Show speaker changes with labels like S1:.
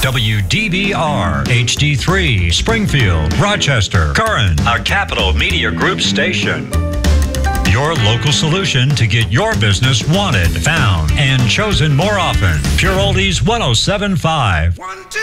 S1: WDBR, HD3, Springfield, Rochester, Curran, a Capital Media Group station. Your local solution to get your business wanted, found, and chosen more often. Pure Oldies 107.5. 1, 2.